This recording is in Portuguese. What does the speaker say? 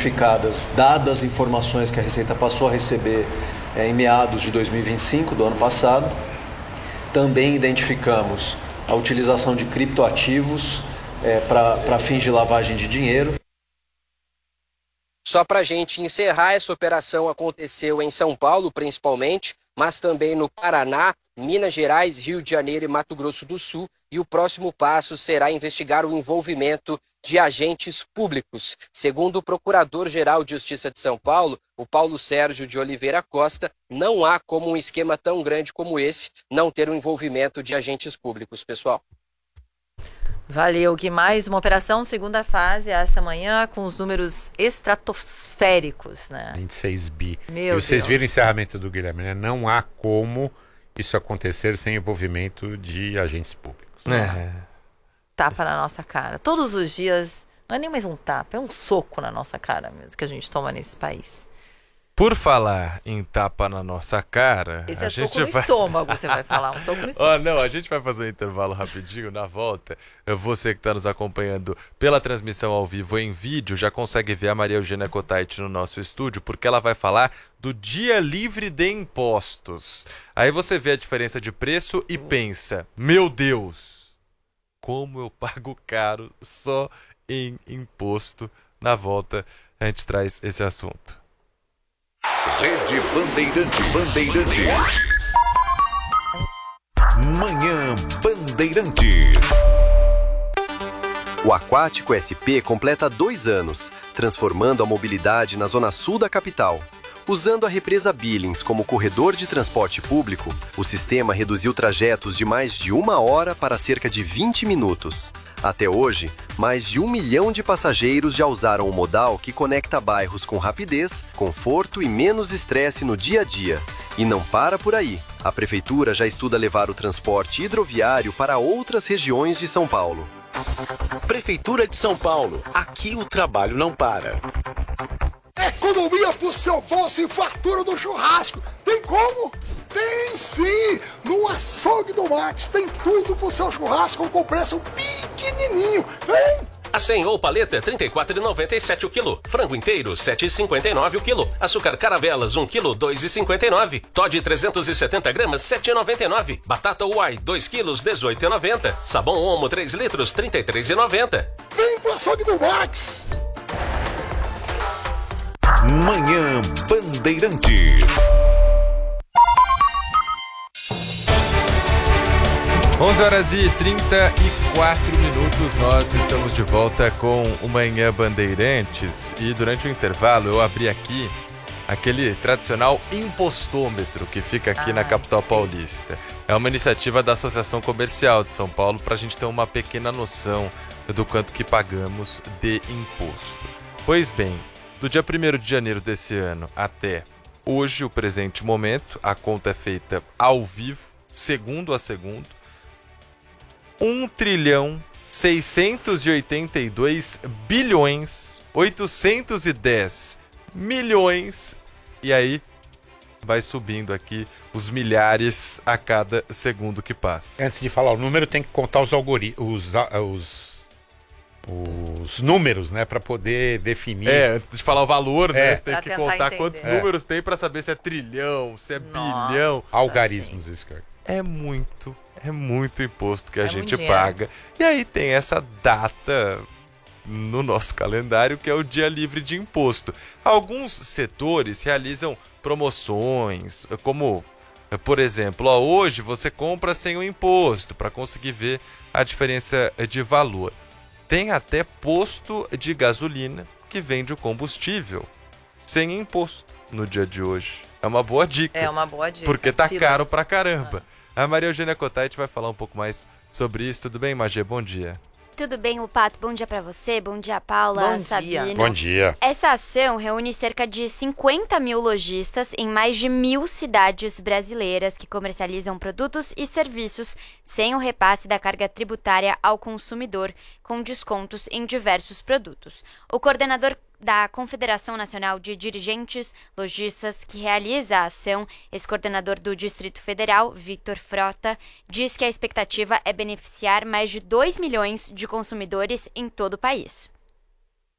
identificadas, dadas as informações que a Receita passou a receber em meados de 2025, do ano passado. Também identificamos a utilização de criptoativos para fins de lavagem de dinheiro. Só para a gente encerrar, essa operação aconteceu em São Paulo, principalmente, mas também no Paraná, Minas Gerais, Rio de Janeiro e Mato Grosso do Sul. E o próximo passo será investigar o envolvimento de agentes públicos. Segundo o Procurador-Geral de Justiça de São Paulo, o Paulo Sérgio de Oliveira Costa, não há como um esquema tão grande como esse não ter o envolvimento de agentes públicos, pessoal. Valeu, Gui. Mais uma operação, segunda fase, essa manhã, com os números estratosféricos, né? 26 bi. Meu E vocês Deus. viram o encerramento do Guilherme, né? Não há como isso acontecer sem envolvimento de agentes públicos. Tapa na nossa cara. Todos os dias, não é nem mais um tapa, é um soco na nossa cara mesmo que a gente toma nesse país. Por falar em tapa na nossa cara... Esse é soco no estômago, você vai falar, um soco no estômago. Não, a gente vai fazer um intervalo rapidinho, na volta. Você que está nos acompanhando pela transmissão ao vivo em vídeo, já consegue ver a Maria Eugênia Cottait no nosso estúdio, porque ela vai falar do Dia Livre de Impostos. Aí você vê a diferença de preço e pensa, meu Deus, como eu pago caro só em imposto. Na volta a gente traz esse assunto. Rede Bandeirantes. Manhã Bandeirantes. O Aquático SP completa 2 anos, transformando a mobilidade na zona sul da capital. Usando a represa Billings como corredor de transporte público, o sistema reduziu trajetos de mais de 1 hora para cerca de 20 minutos. Até hoje, mais de 1 milhão de passageiros já usaram o modal que conecta bairros com rapidez, conforto e menos estresse no dia a dia. E não para por aí. A Prefeitura já estuda levar o transporte hidroviário para outras regiões de São Paulo. Prefeitura de São Paulo. Aqui o trabalho não para. Economia pro seu bolso e fartura do churrasco. Tem como? Tem sim! No Açougue do Max tem tudo pro seu churrasco com preço pequenininho. Vem! Acém ou paleta, R$ 34,97 o quilo. Frango inteiro, R$ 7,59 o quilo. Açúcar caravelas, 1 quilo, R$ 2,59. Toddy 370 gramas, R$ 7,99. Batata Uai, 2 quilos, R$ 18,90. Sabão Omo, 3 litros, R$ 33,90. Vem pro Açougue do Max! Manhã Bandeirantes. 11h34, nós estamos de volta com o Manhã Bandeirantes e durante o intervalo eu abri aqui aquele tradicional impostômetro que fica aqui na capital paulista. É uma iniciativa da Associação Comercial de São Paulo para a gente ter uma pequena noção do quanto que pagamos de imposto. Pois bem, do dia 1º de janeiro desse ano até hoje, o presente momento, a conta é feita ao vivo, segundo a segundo, 1.682.810.000.000 e aí vai subindo aqui os milhares a cada segundo que passa. Antes de falar o número, tem que contar os números, né, para poder definir. Antes de falar o valor, né, você tem Pra que tentar contar entender. quantos números tem para saber se é trilhão, se é Nossa, bilhão. Algarismos, isso, cara. É muito imposto que a É gente muito dinheiro. paga. E aí tem essa data no nosso calendário que é o Dia Livre de Imposto. Alguns setores realizam promoções, como, por exemplo, hoje você compra sem o imposto para conseguir ver a diferença de valor. Tem até posto de gasolina que vende o combustível sem imposto no dia de hoje. É uma boa dica. É uma boa dica. Porque tá Filas. caro pra caramba. A Maria Eugênia Cottait vai falar um pouco mais sobre isso. Tudo bem, Magê? Bom dia. Tudo bem, Lupato? Bom dia pra você, bom dia, Paula, Bom dia. Sabina. Bom dia. Essa ação reúne cerca de 50 mil lojistas em mais de 1.000 cidades brasileiras que comercializam produtos e serviços sem o repasse da carga tributária ao consumidor, com descontos em diversos produtos. O coordenador da Confederação Nacional de Dirigentes Lojistas que realiza a ação, ex-coordenador do Distrito Federal, Victor Frota, diz que a expectativa é beneficiar mais de 2 milhões de consumidores em todo o país.